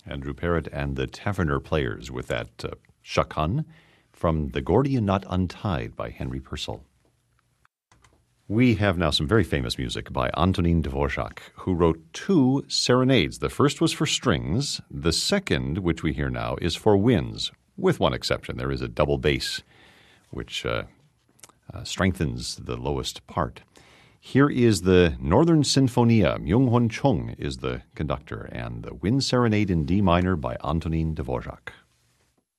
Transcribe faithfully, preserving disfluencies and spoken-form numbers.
Andrew Parrott and the Taverner Players with that uh, Chakan from The Gordian Knot Untied by Henry Purcell. We have now some very famous music by Antonín Dvořák, who wrote two serenades. The first was for strings. The second, which we hear now, is for winds, with one exception. There is a double bass, which uh, uh, strengthens the lowest part. Here is the Northern Sinfonia. Myung-Hwan Chung is the conductor, and the Wind Serenade in D minor by Antonín Dvořák.